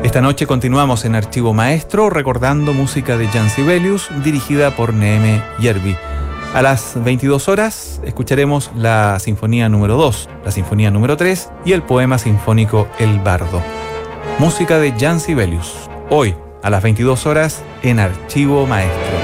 Esta noche continuamos en Archivo Maestro recordando música de Jan Sibelius dirigida por Neeme Järvi. A las 22 horas escucharemos la Sinfonía número 2, la Sinfonía número 3 y el poema sinfónico El Bardo. Música de Jan Sibelius, hoy a las 22 horas en Archivo Maestro.